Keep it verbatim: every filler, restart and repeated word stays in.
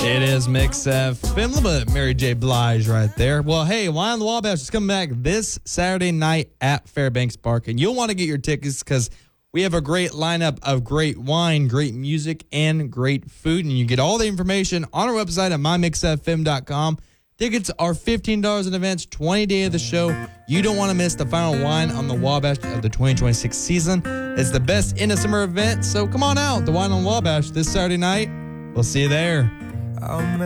It is Mix F M. A little bit of Mary J. Blige right there. Well, hey, Wine on the Wabash is coming back this Saturday night at Fairbanks Park, and you'll want to get your tickets because we have a great lineup of great wine, great music, and great food, and you get all the information on our website at my mix f m dot com. Tickets are fifteen dollars in advance, twenty day of the show. You don't want to miss the final Wine on the Wabash of the twenty twenty-six season. It's the best in a summer event, so come on out. The Wine on the Wabash this Saturday night. We'll see you there.